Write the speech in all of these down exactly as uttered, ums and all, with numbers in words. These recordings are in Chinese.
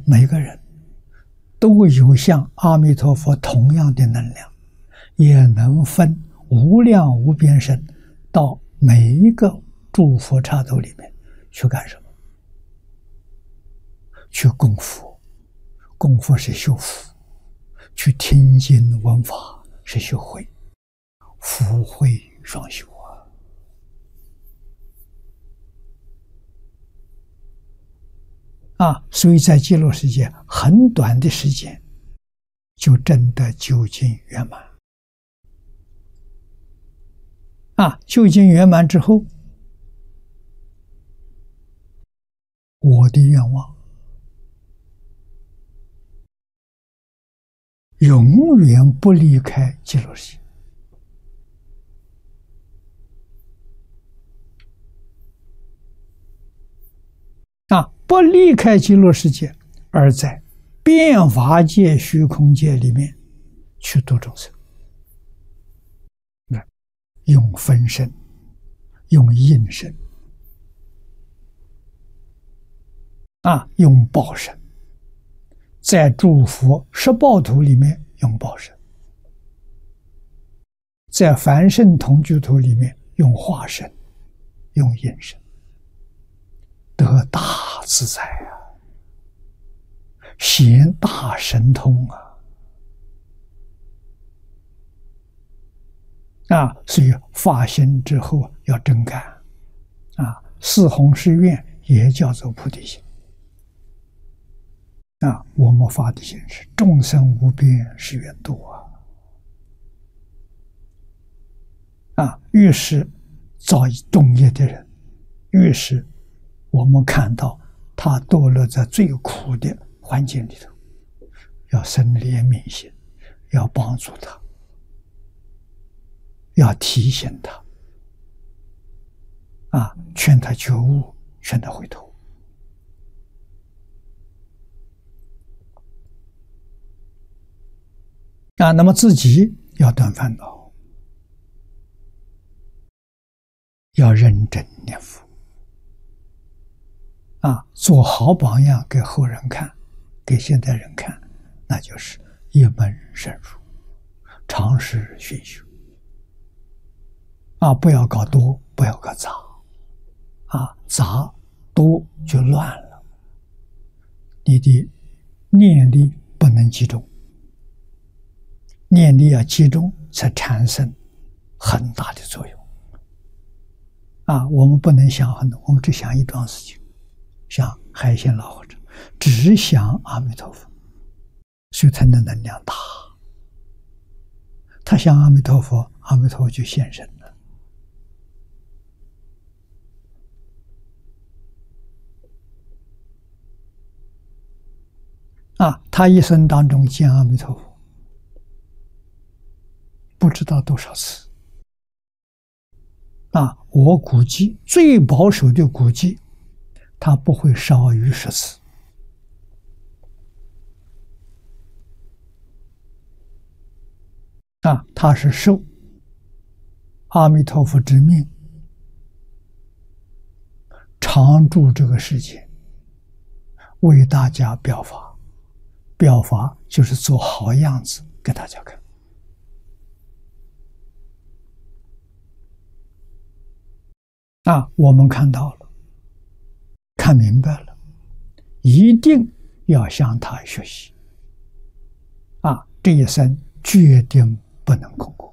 每个人都有像阿弥陀佛同样的能量，也能分无量无边身到每一个诸佛刹土里面去干什么？去供佛，供佛是修福；去听经闻法是修慧，福慧双修啊！啊，所以在极乐世界很短的时间就证得究竟圆满啊！究竟圆满之后，我的愿望永远不离开极乐世界啊！不离开极乐世界，而在变法界、虚空界里面去度众生，用分身，用应身啊，用报身，在诸佛十报土里面用报身，在凡圣同居土里面用化身，用应身，得大自在啊，显大神通啊！啊，所以发心之后要真干啊，四弘誓愿也叫做菩提心啊。我们发的心是众生无边誓愿度啊！啊，越是造重业的人，越是我们看到他堕落在最苦的环境里头，要生怜悯心，要帮助他，要提醒他，啊，劝他觉悟，劝他回头。啊，那么自己要断烦恼，要认真念佛，啊，做好榜样给后人看，给现代人看，那就是一门深入，常识熏修。啊，不要搞多，不要搞杂，啊，杂多就乱了，你的念力不能集中，念力要集中才产生很大的作用。啊，我们不能想很多，我们只想一桩事情，像海鲜老和尚，只想阿弥陀佛，所以他的能量大。他想阿弥陀佛，阿弥陀佛就现身了。啊，他一生当中见阿弥陀佛，不知道多少次。啊，我估计最保守的估计，他不会少于十次。啊，他是受阿弥陀佛之命，常住这个世界，为大家表法。表法就是做好样子给大家看。啊，我们看到了，看明白了，一定要向他学习。啊，这一生决定不能空过。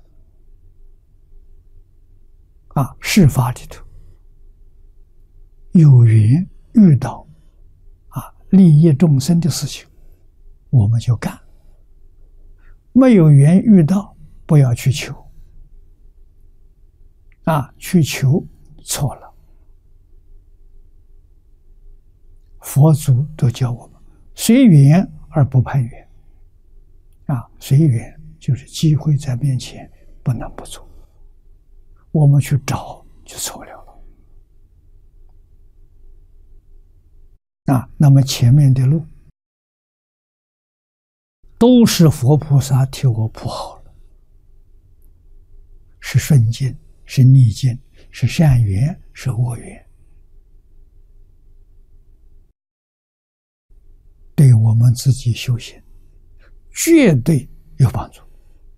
啊，事法里头有缘遇到啊利益众生的事情，我们就干；没有缘遇到，不要去求。啊，去求错了。佛祖都教我们随缘而不攀缘。啊，随缘就是机会在面前，不能不做。我们去找就错了了。啊，那么前面的路都是佛菩萨替我铺好了，是顺境，是逆境，是善缘，是恶缘，对我自己修行，绝对有帮助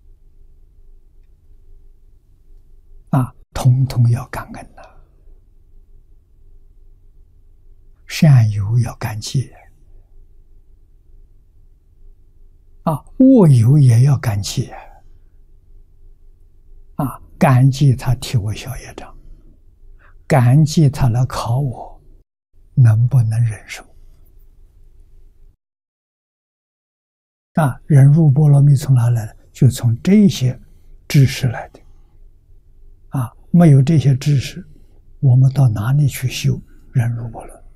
啊！统统要感恩呐、啊，善友要感激啊，恶友也要感激啊，感激他替我消业障，感激他来考我能不能忍受啊！忍辱波罗蜜从哪来的？就从这些知识来的啊！没有这些知识，我们到哪里去修忍辱波罗蜜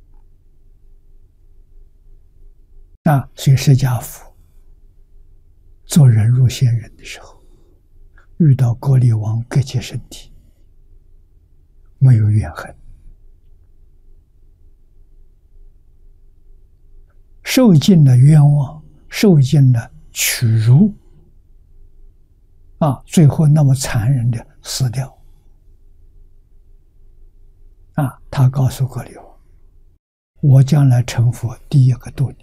啊？所以释迦佛做忍辱仙人的时候，遇到割力王割截身体，没有怨恨，受尽了冤枉，受尽了屈辱啊！最后那么残忍的死掉啊！他告诉割力王，我将来成佛，第一个度你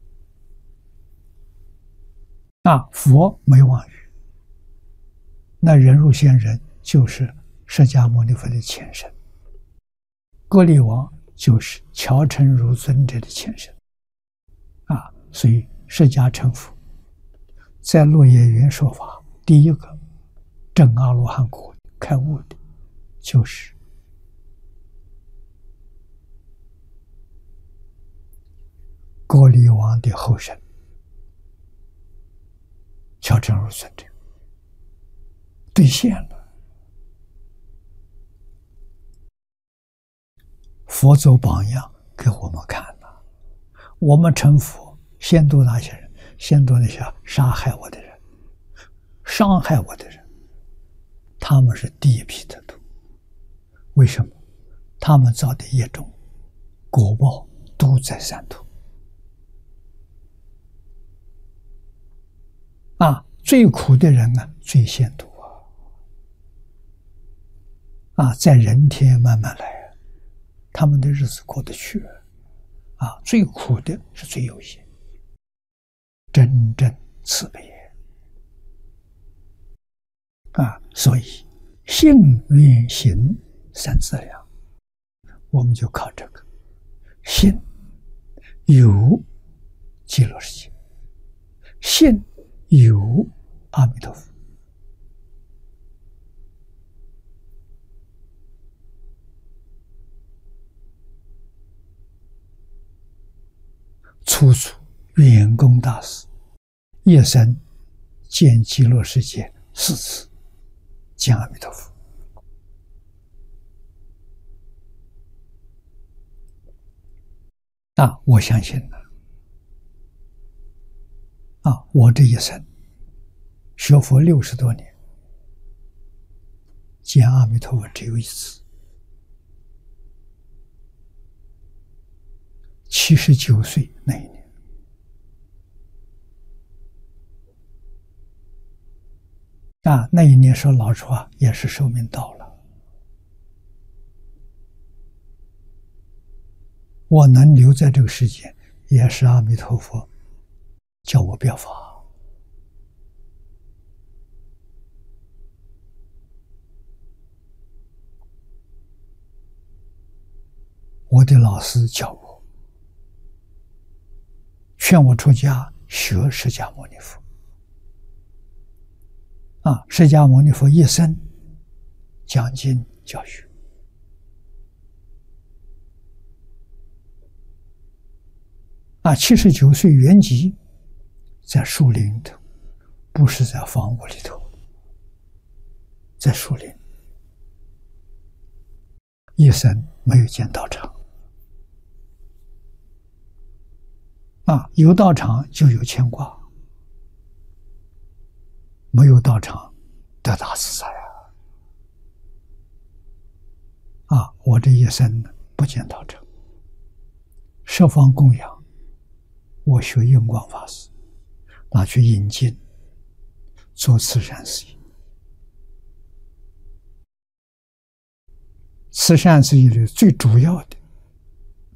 啊！佛没妄语，那忍辱仙人就是释迦牟尼佛的前身，割力王就是乔成如尊者的前身啊！所以释迦成佛在落叶云说法，第一个证阿罗汉果开悟的就是割力王的后身乔成如尊者，兑现了。佛走榜样给我们看了，我们成佛先度哪些人？先度那些杀害我的人，伤害我的人，他们是第一批的度。为什么？他们造的业种果报都在三途啊！最苦的人啊，最先度啊！啊，在人天慢慢来，他们的日子过得去啊！最苦的是最有限，真正慈悲啊！所以信愿行三资粮，我们就靠这个信有极乐世界，信有阿弥陀佛，初祖圆光大师一生见极乐世界四次，见阿弥陀佛啊！我相信了啊！我这一生学佛六十多年，见阿弥陀佛只有一次，七十九岁那一年啊，那一年说老实话也是寿命到了，我能留在这个世界，也是阿弥陀佛叫我表法。我的老师教我，劝我出家学释迦牟尼佛啊！释迦牟尼佛一生讲经教学啊，七十九岁圆寂在树林里头，不是在房屋里头，在树林，一生没有见道场啊，有道场就有牵挂，没有道场得大自在啊！啊，我这一生不见道场，十方供养，我学印光法师，拿去引经，做慈善事业。慈善事业里最主要的